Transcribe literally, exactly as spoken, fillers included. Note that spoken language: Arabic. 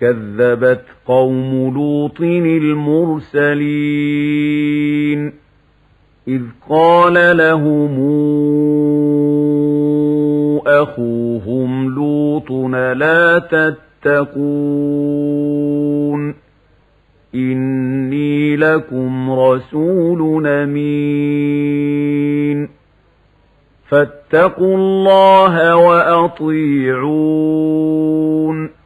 كذبت قوم لوط المرسلين إذ قال لهم أخوهم لوط لا تتقون إني لكم رسول أمين فاتقوا الله وأطيعون